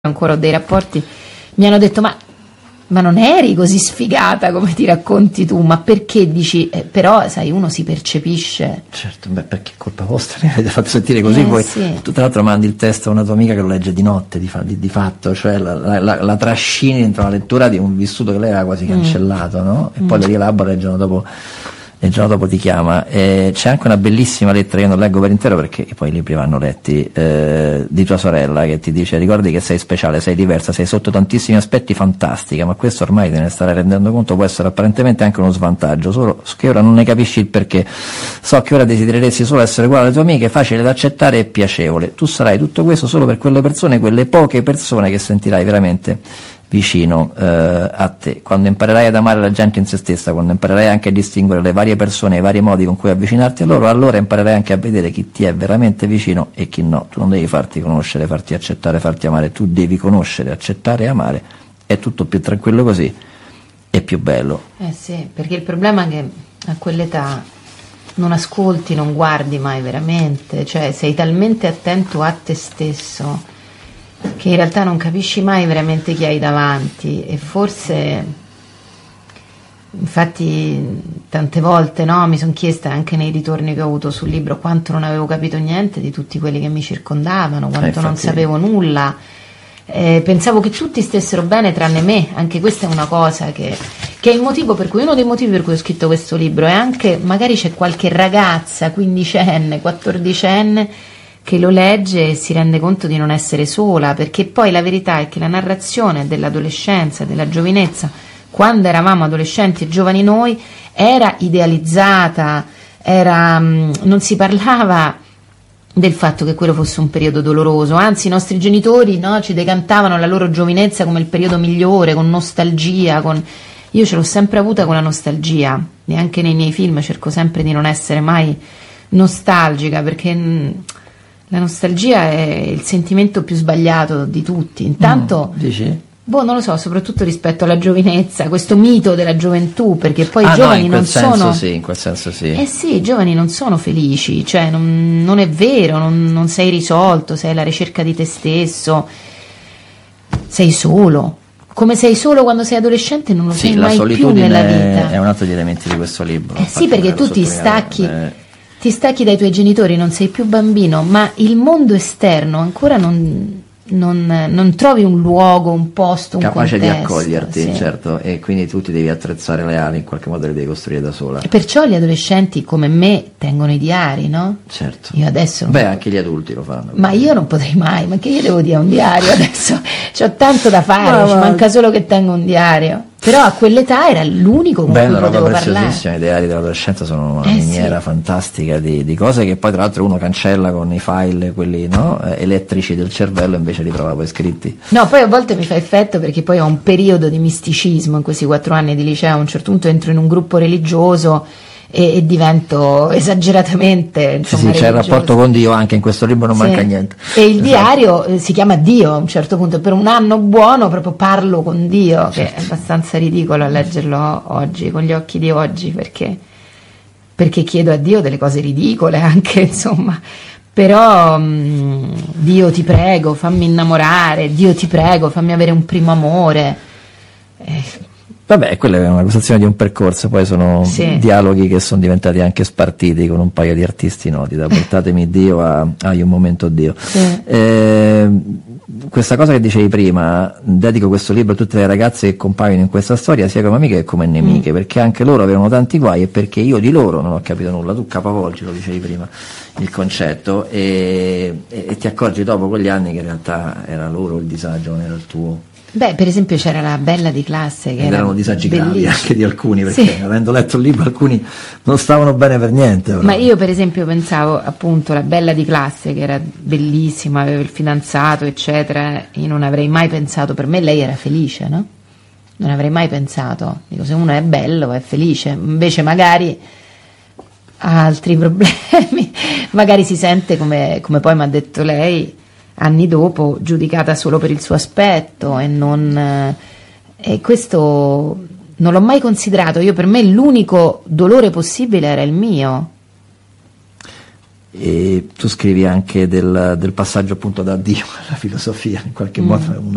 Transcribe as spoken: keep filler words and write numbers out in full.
ancora ho dei rapporti, mi hanno detto ma ma non eri così sfigata come ti racconti tu, ma perché dici, eh, però sai, uno si percepisce. Certo, beh, perché è colpa vostra, mi avete fatto sentire così, eh, poi sì. tu tra l'altro mandi il testo a una tua amica che lo legge di notte, di, fa, di, di fatto, cioè la, la, la, la trascini dentro la lettura di un vissuto che lei aveva quasi cancellato, mm. no? E mm. poi lo rielabora e il giorno dopo il giorno dopo ti chiama. E c'è anche una bellissima lettera che io non leggo per intero perché poi i libri vanno letti, eh, di tua sorella, che ti dice: ricordi che sei speciale, sei diversa, sei sotto tantissimi aspetti fantastica, ma questo ormai te ne starai rendendo conto, può essere apparentemente anche uno svantaggio, solo che ora non ne capisci il perché. So che ora desidereresti solo essere uguale alle tue amiche, facile da accettare e piacevole. Tu sarai tutto questo solo per quelle persone, quelle poche persone che sentirai veramente vicino eh, a te. Quando imparerai ad amare la gente in se stessa, quando imparerai anche a distinguere le varie persone, i vari modi con cui avvicinarti a loro, allora imparerai anche a vedere chi ti è veramente vicino e chi no. Tu non devi farti conoscere, farti accettare, farti amare, tu devi conoscere, accettare e amare. È tutto più tranquillo così e più bello. Eh sì, perché il problema è che a quell'età non ascolti, non guardi mai veramente, cioè sei talmente attento a te stesso che in realtà non capisci mai veramente chi hai davanti. E forse, infatti, tante volte, no, mi sono chiesta anche nei ritorni che ho avuto sul libro quanto non avevo capito niente di tutti quelli che mi circondavano, quanto eh, infatti... non sapevo nulla, eh, pensavo che tutti stessero bene tranne me. Anche questa è una cosa che, che è il motivo per cui, uno dei motivi per cui ho scritto questo libro, è anche magari c'è qualche ragazza quindicenne, quattordicenne che lo legge e si rende conto di non essere sola, perché poi la verità è che la narrazione dell'adolescenza, della giovinezza, quando eravamo adolescenti e giovani noi, era idealizzata, era, non si parlava del fatto che quello fosse un periodo doloroso, anzi i nostri genitori, no, ci decantavano la loro giovinezza come il periodo migliore, con nostalgia, con... io ce l'ho sempre avuta con la nostalgia, neanche nei miei film cerco sempre di non essere mai nostalgica, perché la nostalgia è il sentimento più sbagliato di tutti. Intanto, mm, dici? Boh, non lo so, soprattutto rispetto alla giovinezza, questo mito della gioventù, perché poi ah, i giovani no, in quel non senso sono. Sì, in quel senso sì. Eh sì, i giovani non sono felici, cioè non, non è vero, non, non sei risolto, sei alla ricerca di te stesso, sei solo. Come sei solo quando sei adolescente non lo sì, sei la mai più nella vita. È un altro degli elementi di questo libro. Eh sì, perché tu ti stacchi. Eh. Ti stacchi dai tuoi genitori, non sei più bambino, ma il mondo esterno ancora non, non, non trovi un luogo, un posto, un capace contesto, di accoglierti, sì. Certo, e quindi tu ti devi attrezzare le ali, in qualche modo le devi costruire da sola. E perciò gli adolescenti come me tengono i diari, no? Certo. Io adesso Beh, anche gli adulti lo fanno. Ma io non potrei mai, ma che io devo dire un diario adesso? C'ho tanto da fare, ma, ci ma... manca solo che tengo un diario. Però a quell'età era l'unico con Beh, cui potevo parlare. preziosissima, i diari dell'adolescenza sono una eh, miniera sì. fantastica di, di cose che poi tra l'altro uno cancella con i file, quelli no, eh, elettrici del cervello, invece li trova poi scritti. No, poi a volte mi fa effetto perché poi ho un periodo di misticismo in questi quattro anni di liceo, a un certo punto entro in un gruppo religioso e, e divento esageratamente insomma, sì, sì, c'è il rapporto con Dio anche in questo libro, non sì. manca niente. E il esatto. diario eh, si chiama Dio a un certo punto, per un anno buono proprio parlo con Dio, certo. Che è abbastanza ridicolo a leggerlo oggi, con gli occhi di oggi, perché, perché chiedo a Dio delle cose ridicole anche, insomma, però mh, Dio ti prego fammi innamorare, Dio ti prego fammi avere un primo amore. eh, Vabbè, quella è una questione di un percorso, poi sono sì. dialoghi che sono diventati anche spartiti con un paio di artisti noti, da Portatemi Dio a Hai un momento Dio. Sì. Eh, questa cosa che dicevi prima, dedico questo libro a tutte le ragazze che compaiono in questa storia, sia come amiche che come nemiche, mm. perché anche loro avevano tanti guai e perché io di loro non ho capito nulla. Tu capovolgi, lo dicevi prima, il concetto e, e, e ti accorgi dopo con gli anni che in realtà era loro il disagio, non era il tuo. Beh, per esempio c'era la bella di classe che ed era erano disagi gravi anche di alcuni, perché sì. avendo letto il libro alcuni non stavano bene per niente. Però. Ma io per esempio pensavo appunto la bella di classe che era bellissima, aveva il fidanzato eccetera, io non avrei mai pensato, per me lei era felice, no? Non avrei mai pensato, dico se uno è bello è felice, invece magari ha altri problemi, magari si sente come, come poi mi ha detto lei anni dopo, giudicata solo per il suo aspetto e non e questo non l'ho mai considerato. Io per me l'unico dolore possibile era il mio. E tu scrivi anche del, del passaggio appunto da Dio alla filosofia, in qualche mm. modo